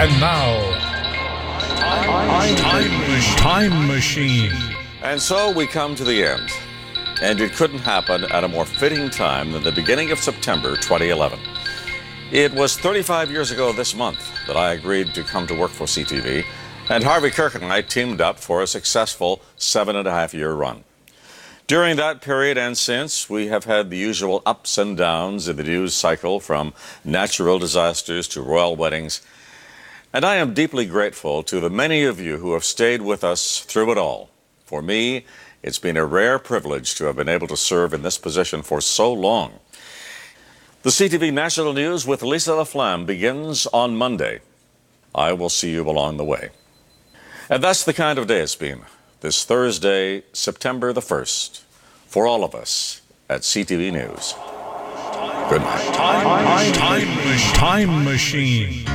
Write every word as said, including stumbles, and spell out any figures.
And now, Time Machine. Time Machine. And so we come to the end. And it couldn't happen at a more fitting time than the beginning of September twenty eleven. It was thirty-five years ago this month that I agreed to come to work for C T V, and Harvey Kirk and I teamed up for a successful seven and a half year run. During that period and since, we have had the usual ups and downs in the news cycle, from natural disasters to royal weddings. And I am deeply grateful to the many of you who have stayed with us through it all. For me, it's been a rare privilege to have been able to serve in this position for so long. The C T V National News with Lisa LaFlamme begins on Monday. I will see you along the way. And that's the kind of day it's been, this Thursday, September the first, for all of us at C T V News. Good night. Time, time, time Machine.